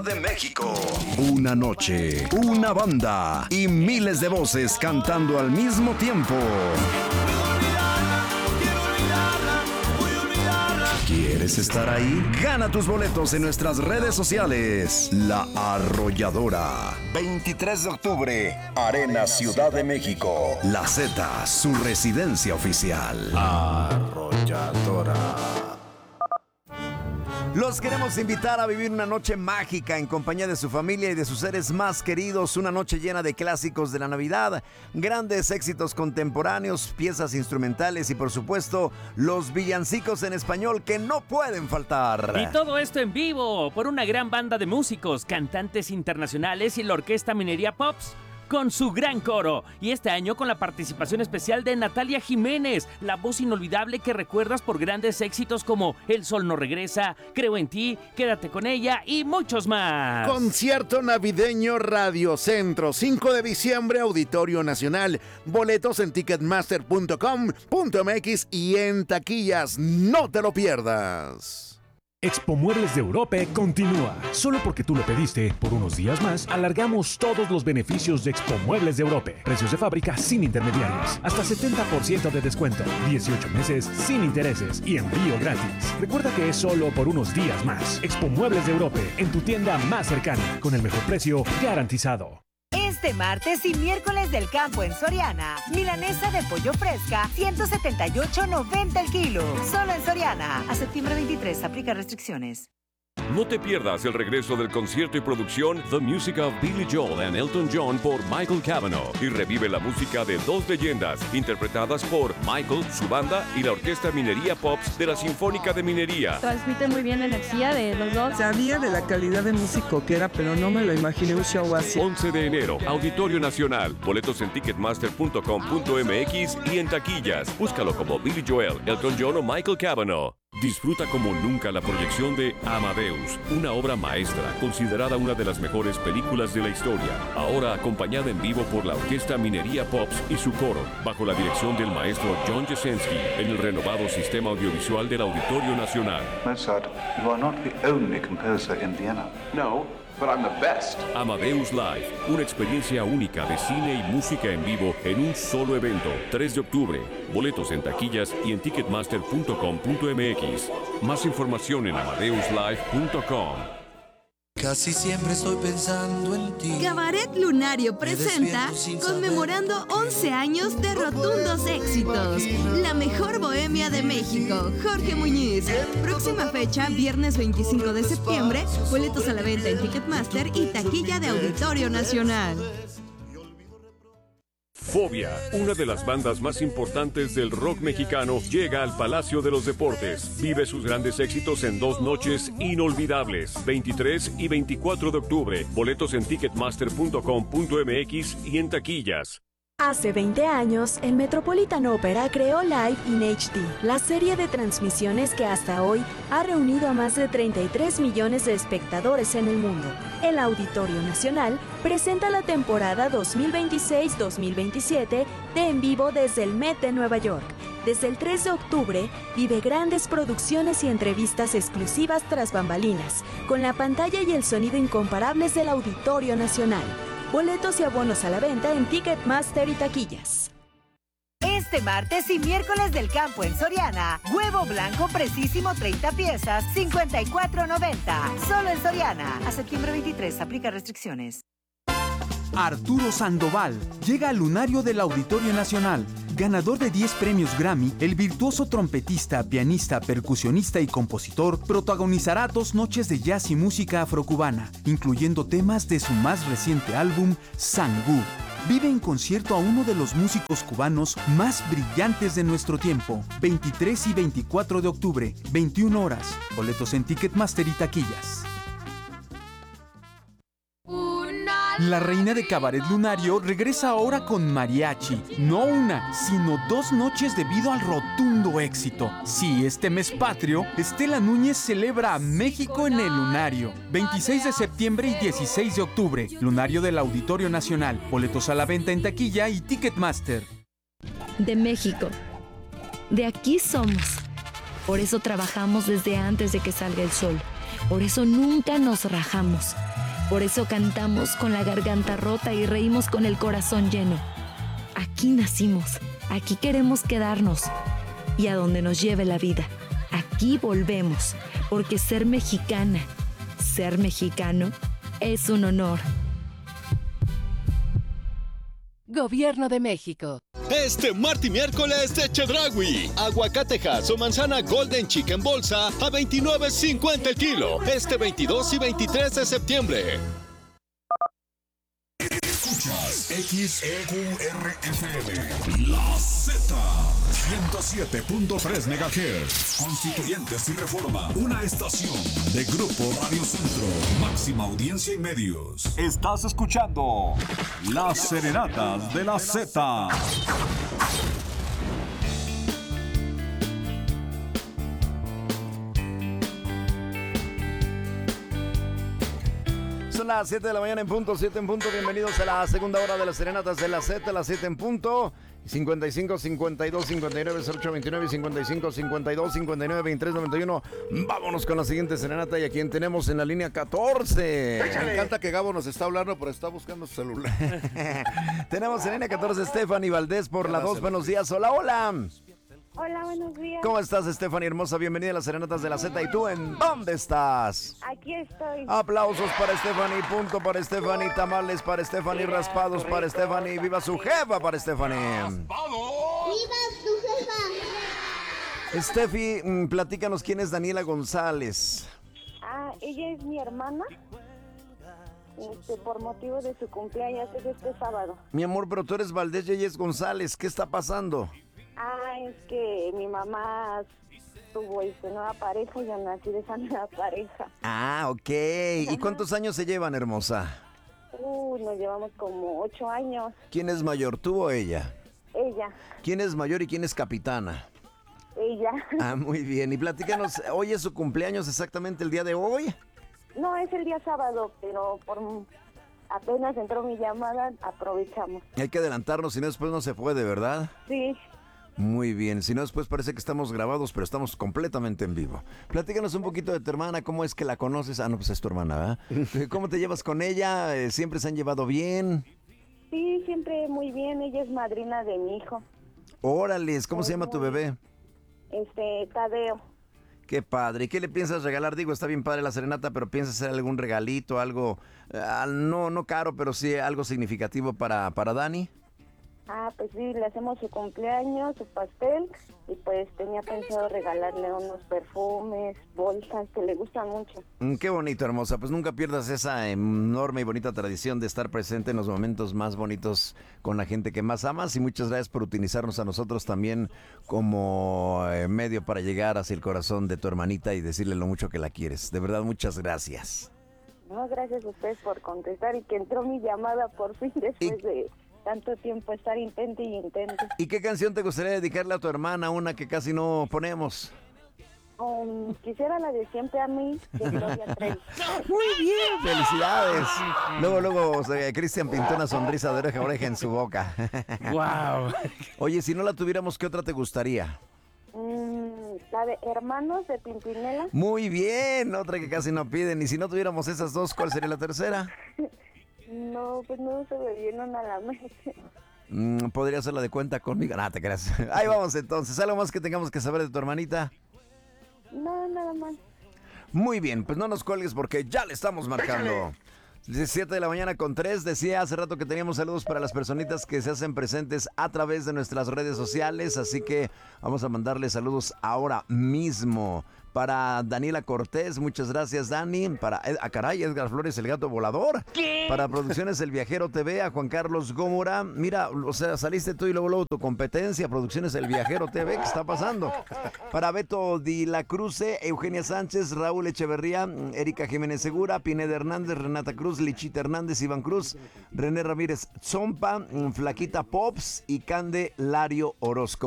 de México. Una noche, una banda y miles de voces cantando al mismo tiempo. ¿Quieres estar ahí? Gana tus boletos en nuestras redes sociales. La Arrolladora. 23 de octubre, Arena Ciudad de México. La Z, su residencia oficial. Arrolladora. Los queremos invitar a vivir una noche mágica en compañía de su familia y de sus seres más queridos. Una noche llena de clásicos de la Navidad, grandes éxitos contemporáneos, piezas instrumentales y por supuesto los villancicos en español que no pueden faltar. Y todo esto en vivo por una gran banda de músicos, cantantes internacionales y la Orquesta Minería Pops con su gran coro. Y este año con la participación especial de Natalia Jiménez, la voz inolvidable que recuerdas por grandes éxitos como El Sol No Regresa, Creo en Ti, Quédate con Ella y muchos más. Concierto navideño Radio Centro, 5 de diciembre, Auditorio Nacional. Boletos en ticketmaster.com.mx y en taquillas. No te lo pierdas. Expo Muebles de Europe continúa. Solo porque tú lo pediste, por unos días más, alargamos todos los beneficios de Expo Muebles de Europe. Precios de fábrica sin intermediarios. Hasta 70% de descuento. 18 meses sin intereses y envío gratis. Recuerda que es solo por unos días más. Expo Muebles de Europe, en tu tienda más cercana, con el mejor precio garantizado. Este martes y miércoles del campo en Soriana, milanesa de pollo fresca, 178.90 el kilo. Solo en Soriana. A septiembre 23, aplica restricciones. No te pierdas el regreso del concierto y producción The Music of Billy Joel and Elton John por Michael Cavanaugh y revive la música de dos leyendas interpretadas por Michael, su banda y la Orquesta Minería Pops de la Sinfónica de Minería. Transmite muy bien la energía de los dos. Sabía de la calidad de músico que era, pero no me lo imaginé un show así. 11 de enero, Auditorio Nacional. Boletos en ticketmaster.com.mx y en taquillas. Búscalo como Billy Joel, Elton John o Michael Cavanaugh. Disfruta como nunca la proyección de Amadeus, una obra maestra considerada una de las mejores películas de la historia. Ahora acompañada en vivo por la Orquesta Minería Pops y su coro, bajo la dirección del maestro John Jasenski, en el renovado sistema audiovisual del Auditorio Nacional. Mozart, you are not the only composer in Vienna. No, but I'm the best. Amadeus Live, una experiencia única de cine y música en vivo en un solo evento. 3 de octubre. Boletos en taquillas y en ticketmaster.com.mx. Más información en amadeuslive.com. Casi siempre estoy pensando en ti. Cabaret Lunario presenta conmemorando 11 años de rotundos éxitos. La mejor bohemia de México, Jorge Muñiz. Próxima fecha, viernes 25 de septiembre. Boletos a la venta en Ticketmaster y taquilla de Auditorio Nacional. Fobia, una de las bandas más importantes del rock mexicano, llega al Palacio de los Deportes. Vive sus grandes éxitos en 2 noches inolvidables, 23 y 24 de octubre. Boletos en ticketmaster.com.mx y en taquillas. Hace 20 años, el Metropolitan Opera creó Live in HD, la serie de transmisiones que hasta hoy ha reunido a más de 33 millones de espectadores en el mundo. El Auditorio Nacional presenta la temporada 2026-2027 de En Vivo desde el Met de Nueva York. Desde el 3 de octubre, vive grandes producciones y entrevistas exclusivas tras bambalinas, con la pantalla y el sonido incomparables del Auditorio Nacional. Boletos y abonos a la venta en Ticketmaster y taquillas. Este martes y miércoles del campo en Soriana, huevo blanco precisísimo 30 piezas, 54.90. Solo en Soriana. A septiembre 23, aplica restricciones. Arturo Sandoval llega al lunario del Auditorio Nacional. Ganador de 10 premios Grammy, el virtuoso trompetista, pianista, percusionista y compositor protagonizará 2 noches de jazz y música afrocubana, incluyendo temas de su más reciente álbum, Sangú. Vive en concierto a uno de los músicos cubanos más brillantes de nuestro tiempo. 23 y 24 de octubre, 21 horas. Boletos en Ticketmaster y taquillas. La reina de Cabaret Lunario regresa ahora con mariachi. No una, sino 2 noches debido al rotundo éxito. Sí, este mes patrio, Estela Núñez celebra a México en el Lunario. 26 de septiembre y 16 de octubre. Lunario del Auditorio Nacional. Boletos a la venta en taquilla y Ticketmaster. De México. De aquí somos. Por eso trabajamos desde antes de que salga el sol. Por eso nunca nos rajamos. Por eso cantamos con la garganta rota y reímos con el corazón lleno. Aquí nacimos, aquí queremos quedarnos. Y a donde nos lleve la vida, aquí volvemos. Porque ser mexicana, ser mexicano, es un honor. Gobierno de México. Este martes y miércoles de Chedraui. Aguacatejas o manzana Golden Chicken bolsa a $29.50 el kilo. Este 22 y 23 de septiembre. Escuchas XEQRFM, La Z, 107.3 MHz, Constituyentes y Reforma, una estación de Grupo Radio Centro, máxima audiencia y medios. Estás escuchando Las Serenatas de la Z. Son las 7 de la mañana en punto, 7 en punto. Bienvenidos a la segunda hora de las Serenatas de la Z, las 7 en punto. 55 52 59 08 29 55 52 59 23 91. Vámonos con la siguiente serenata y a quien tenemos en la línea 14. Me encanta que Gabo nos está hablando, pero está buscando su celular. Tenemos en la línea 14 Stephanie Valdés por la 2. Buenos días. Hola, hola. Hola, buenos días. ¿Cómo estás, Stephanie hermosa? Bienvenida a las Serenatas de la Z. ¿Y tú en dónde estás? Aquí estoy. Aplausos para Stephanie, punto para Stephanie, tamales para Stephanie, raspados para Stephanie, viva su jefa para Stephanie. ¡Viva su jefa! Steffi, platícanos quién es Daniela González. Ella es mi hermana. Por motivo de su cumpleaños es este sábado. Mi amor, pero tú eres Valdés y ella es González. ¿Qué está pasando? Es que mi mamá tuvo nueva pareja y yo nací de esa nueva pareja. Ok. ¿Y cuántos años se llevan, hermosa? Nos llevamos como 8 años. ¿Quién es mayor, tú o ella? Ella. ¿Quién es mayor y quién es capitana? Ella. Muy bien. Y platícanos, ¿hoy es su cumpleaños exactamente el día de hoy? No, es el día sábado, pero apenas entró mi llamada, aprovechamos. Hay que adelantarnos, si no después no se puede, ¿verdad? Sí. Muy bien, si no después parece que estamos grabados, pero estamos completamente en vivo. Platícanos un poquito de tu hermana, ¿cómo es que la conoces? No, pues es tu hermana, ¿verdad? ¿Cómo te llevas con ella? ¿Siempre se han llevado bien? Sí, siempre muy bien, ella es madrina de mi hijo. Órales, ¿cómo se llama tu bebé? Tadeo. Qué padre, ¿y qué le piensas regalar? Digo, está bien padre la serenata, pero ¿piensas hacer algún regalito, algo, no caro, pero sí algo significativo para Dani? Pues sí, le hacemos su cumpleaños, su pastel, y pues tenía pensado regalarle unos perfumes, bolsas que le gustan mucho. Qué bonito, hermosa. Pues nunca pierdas esa enorme y bonita tradición de estar presente en los momentos más bonitos con la gente que más amas, y muchas gracias por utilizarnos a nosotros también como medio para llegar hacia el corazón de tu hermanita y decirle lo mucho que la quieres. De verdad, muchas gracias. No, gracias a ustedes por contestar y que entró mi llamada por fin después de tanto tiempo estar intente y intente. ¿Y qué canción te gustaría dedicarle a tu hermana? Una que casi no ponemos. Quisiera la de Siempre a mí, de Gloria Trevi. Muy bien, felicidades. Luego Cristian pintó una sonrisa de oreja a oreja en su boca. Wow. Oye, si no la tuviéramos, ¿qué otra te gustaría? La de Hermanos de Pimpinela. Muy bien, otra que casi no piden. Y si no tuviéramos esas dos, ¿cuál sería la tercera? No, pues no se me vienen a la mente. Podría ser la de Cuenta conmigo. Te creas. Ahí vamos entonces. ¿Algo más que tengamos que saber de tu hermanita? No, nada más. Muy bien, pues no nos cuelgues porque ya le estamos marcando. 7 de la mañana con 3. Decía hace rato que teníamos saludos para las personitas que se hacen presentes a través de nuestras redes sociales. Así que vamos a mandarle saludos ahora mismo. Para Daniela Cortés, muchas gracias, Dani. Para Edgar Flores, el gato volador. ¿Qué? Para Producciones El Viajero TV, a Juan Carlos Gómora. Mira, saliste tú y luego tu competencia, Producciones El Viajero TV, ¿qué está pasando? Para Beto Di la Cruce, Eugenia Sánchez, Raúl Echeverría, Erika Jiménez Segura, Pineda Hernández, Renata Cruz, Lichita Hernández, Iván Cruz, René Ramírez Zompa, Flaquita Pops y Candelario Orozco.